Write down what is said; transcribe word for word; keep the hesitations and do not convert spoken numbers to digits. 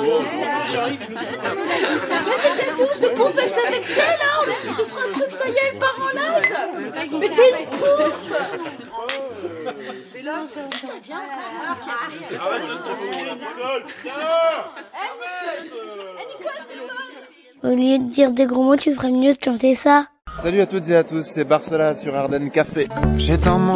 c'est qu'est-ce que je te compte ça avec ça là? On a dit deux trois trucs, ça y est, elle part en live. Mais t'es une pouffe. Et là, ça vient ce qu'on qui arrive. Arrête de te tourner la Nicole, putain. Eh Nicole, t'es molle. Au lieu de dire des gros mots, tu ferais mieux de chanter ça. Salut à toutes et à tous, c'est Barcela sur Ardennes Café. J'ai dans mon